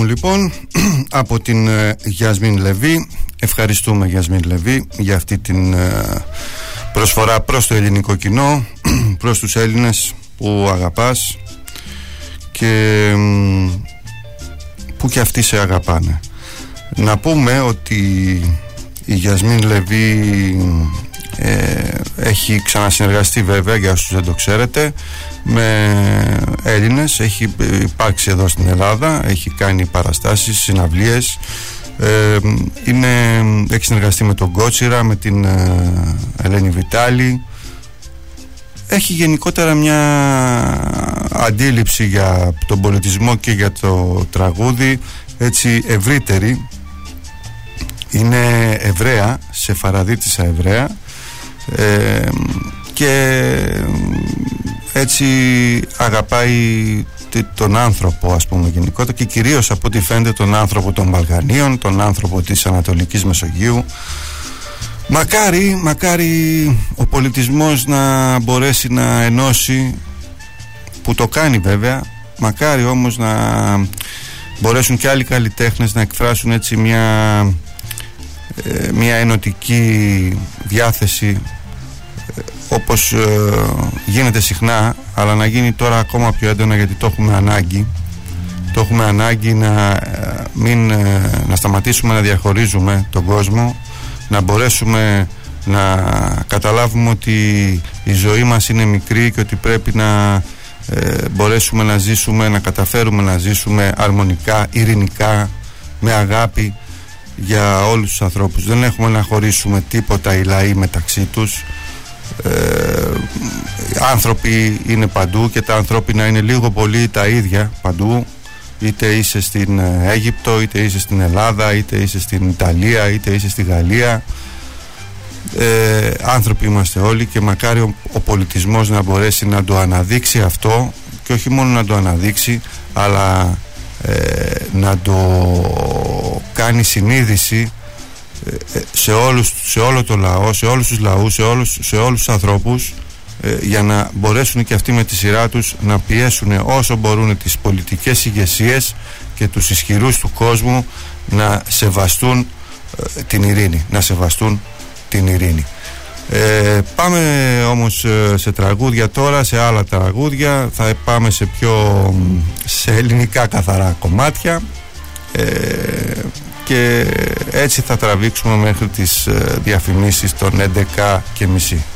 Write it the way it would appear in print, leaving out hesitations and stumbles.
Λοιπόν, από την Γιασμίν Λεβί. Ευχαριστούμε, Γιασμίν Λεβί, για αυτή την προσφορά προς το ελληνικό κοινό, προς τους Έλληνες που αγαπάς και που και αυτοί σε αγαπάνε. Να πούμε ότι η Γιασμίν Λεβί έχει ξανασυνεργαστεί, βέβαια, για όσους δεν το ξέρετε, με Έλληνες. Έχει υπάρξει εδώ στην Ελλάδα, έχει κάνει παραστάσεις, συναυλίες, έχει συνεργαστεί με τον Κότσιρα, με την Ελένη Βιτάλη. Έχει γενικότερα μια αντίληψη για τον πολιτισμό και για το τραγούδι, έτσι, ευρύτερη. Είναι Εβραία, Σεφαραδίτισσα Εβραία, και έτσι αγαπάει τον άνθρωπο, ας πούμε, γενικότερα, και κυρίως, από ό,τι φαίνεται, τον άνθρωπο των Βαλκανίων, τον άνθρωπο της Ανατολικής Μεσογείου. Μακάρι ο πολιτισμός να μπορέσει να ενώσει, που το κάνει βέβαια, μακάρι όμως να μπορέσουν και άλλοι καλλιτέχνες να εκφράσουν έτσι μια ενωτική διάθεση, όπως γίνεται συχνά, αλλά να γίνει τώρα ακόμα πιο έντονα, γιατί το έχουμε ανάγκη. Το έχουμε ανάγκη να σταματήσουμε να διαχωρίζουμε τον κόσμο, να μπορέσουμε να καταλάβουμε ότι η ζωή μας είναι μικρή και ότι πρέπει να μπορέσουμε να ζήσουμε, να καταφέρουμε να ζήσουμε αρμονικά, ειρηνικά, με αγάπη για όλους τους ανθρώπους. Δεν έχουμε να χωρίσουμε τίποτα οι λαοί μεταξύ τους. Άνθρωποι είναι παντού και τα ανθρώπινα είναι λίγο πολύ τα ίδια παντού, είτε είσαι στην Αίγυπτο, είτε είσαι στην Ελλάδα, είτε είσαι στην Ιταλία, είτε είσαι στη Γαλλία. Άνθρωποι είμαστε όλοι, και μακάρι ο πολιτισμός να μπορέσει να το αναδείξει αυτό, και όχι μόνο να το αναδείξει, αλλά να το κάνει συνείδηση σε όλο το λαό, σε όλους τους λαούς, σε όλους τους ανθρώπους, για να μπορέσουν και αυτοί με τη σειρά τους να πιέσουν όσο μπορούν τις πολιτικές ηγεσίες και τους ισχυρούς του κόσμου να σεβαστούν την ειρήνη. Πάμε όμως σε τραγούδια τώρα, σε άλλα τραγούδια. Θα πάμε σε ελληνικά καθαρά κομμάτια, και έτσι θα τραβήξουμε μέχρι τις διαφημίσεις των 11:30.